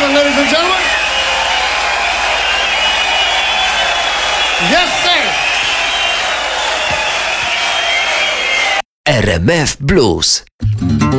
Congratulations, ladies and gentlemen. Yes, sir. RMF Blues.